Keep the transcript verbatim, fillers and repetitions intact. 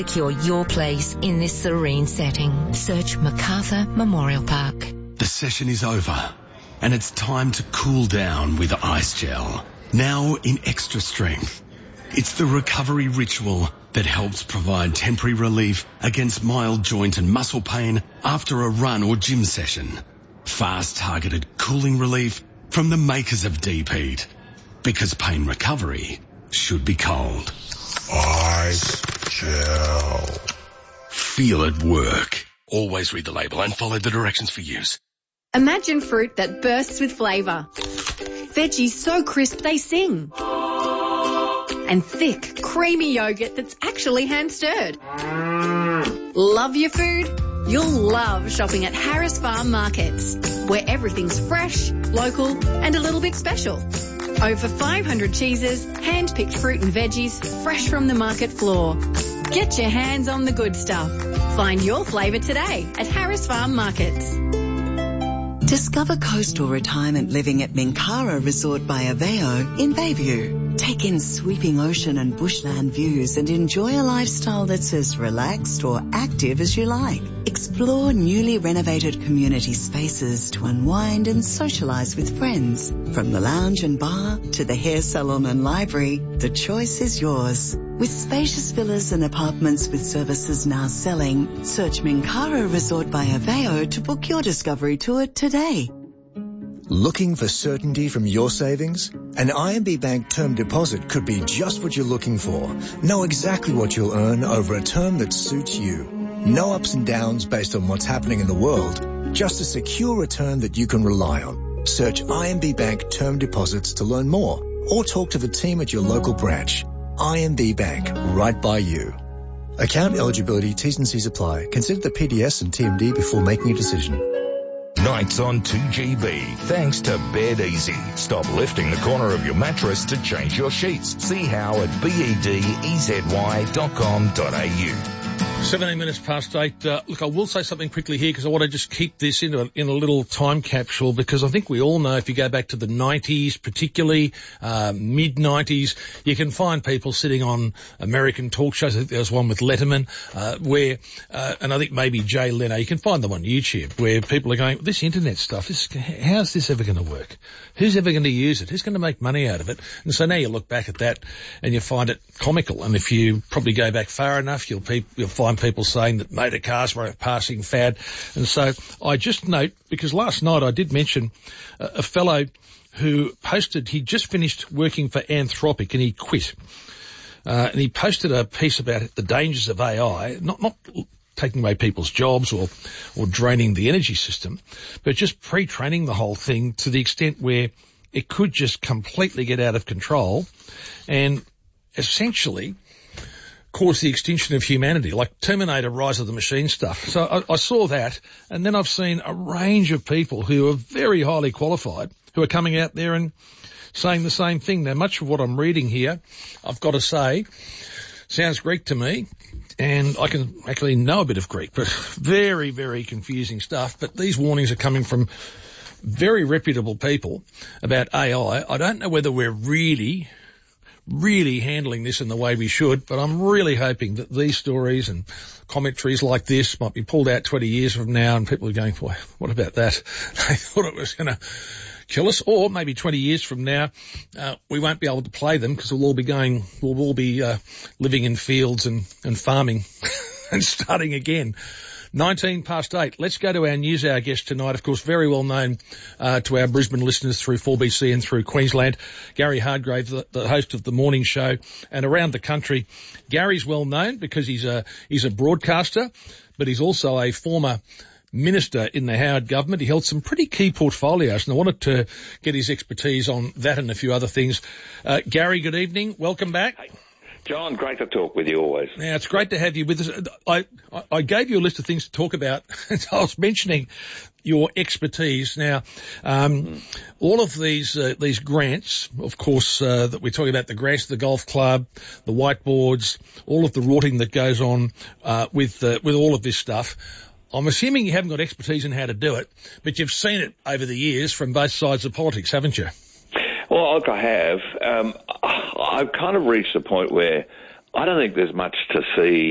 Secure your place in this serene setting. Search MacArthur Memorial Park. The session is over, and it's time to cool down with Ice Gel. Now in extra strength. It's the recovery ritual that helps provide temporary relief against mild joint and muscle pain after a run or gym session. Fast targeted cooling relief from the makers of Deep Heat. Because pain recovery should be cold. Ice Gel. Feel it work. Always read the label and follow the directions for use. Imagine fruit that bursts with flavour. Veggies so crisp they sing. And thick, creamy yogurt that's actually hand-stirred. Love your food? You'll love shopping at Harris Farm Markets, where everything's fresh, local and a little bit special. Over five hundred cheeses, hand-picked fruit and veggies, fresh from the market floor. Get your hands on the good stuff. Find your flavour today at Harris Farm Markets. Discover coastal retirement living at Minkara Resort by Aveo in Bayview. Take in sweeping ocean and bushland views and enjoy a lifestyle that's as relaxed or active as you like. Explore newly renovated community spaces to unwind and socialise with friends. From the lounge and bar to the hair salon and library, the choice is yours. With spacious villas and apartments with services now selling, search Minkara Resort by Aveo to book your discovery tour today. Looking for certainty from your savings? An I M B Bank term deposit could be just what you're looking for. Know exactly what you'll earn over a term that suits you. No ups and downs based on what's happening in the world. Just a secure return that you can rely on. Search I M B Bank term deposits to learn more or talk to the team at your local branch. I M B Bank, right by you. Account eligibility, T's and C's apply. Consider the P D S and T M D before making a decision. Nights on two G B, thanks to Bed Easy. Stop lifting the corner of your mattress to change your sheets. See how at bedezy dot com dot a u. seventeen minutes past eight. Uh, look, I will say something quickly here because I want to just keep this in a, in a little time capsule, because I think we all know if you go back to the nineties, particularly uh, mid nineties, you can find people sitting on American talk shows. I think there was one with Letterman uh, where, uh, and I think maybe Jay Leno, you can find them on YouTube, where people are going, this internet stuff, this, how's this ever going to work? Who's ever going to use it? Who's going to make money out of it? And so now you look back at that and you find it comical. And if you probably go back far enough, you'll, pe- you'll find people saying that motor cars were a passing fad. And so I just note, because last night I did mention a, a fellow who posted, he'd just finished working for Anthropic and he quit. Uh, and he posted a piece about the dangers of A I, not, not taking away people's jobs or, or draining the energy system, but just pre-training the whole thing to the extent where it could just completely get out of control and essentially cause the extinction of humanity, like Terminator Rise of the Machine stuff. So I, I saw that, and then I've seen a range of people who are very highly qualified who are coming out there and saying the same thing. Now, much of what I'm reading here, I've got to say, sounds Greek to me, and I can actually know a bit of Greek, but very, very confusing stuff. But these warnings are coming from very reputable people about A I. I don't know whether we're really... really handling this in the way we should, but I'm really hoping that these stories and commentaries like this might be pulled out twenty years from now and people are going, boy, what about that? They thought it was going to kill us. Or maybe twenty years from now, uh, we won't be able to play them because we'll all be going, we'll all be uh, living in fields and, and farming and starting again. nineteen past eight. Let's go to our news hour guest tonight. Of course, very well known uh, to our Brisbane listeners through four B C and through Queensland. Gary Hardgrave, the, the host of the morning show, and around the country. Gary's well known because he's a he's a broadcaster, but he's also a former minister in the Howard government. He held some pretty key portfolios, and I wanted to get his expertise on that and a few other things. Uh, Gary, good evening. Welcome back. Hey. John, great to talk with you always. Yeah, it's great to have you with us. I, I gave you a list of things to talk about. I was mentioning your expertise. Now, um, mm. all of these uh, these grants, of course, uh, that we're talking about, the grants to the golf club, the whiteboards, all of the rorting that goes on uh, with uh, with all of this stuff. I'm assuming you haven't got expertise in how to do it, but you've seen it over the years from both sides of politics, haven't you? Well, look, I have. Um, I've kind of reached a point where I don't think there's much to see